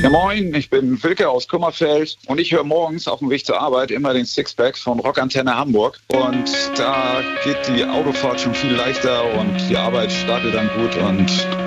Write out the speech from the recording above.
Ja, moin, ich bin Wilke aus Kummerfeld und ich höre morgens auf dem Weg zur Arbeit immer den Sixpack von Rockantenne Hamburg. Und da geht die Autofahrt schon viel leichter und die Arbeit startet dann gut und